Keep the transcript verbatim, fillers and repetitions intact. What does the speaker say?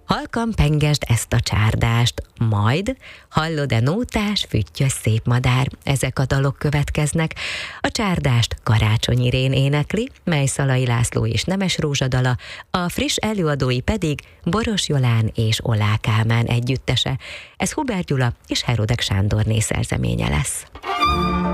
Halkan pengesd ezt a csárdást, majd hallod-e nótás, füttyös szép madár. Ezek a dalok következnek. A csárdást Karácsony Irén énekli, mely Szalai László és Nemes Rózsa dala, a friss előadói pedig Boros Jolán és Ollák Kálmán együttese. Ez Hubert Gyula és Herodek Sándorné szerzeménye lesz.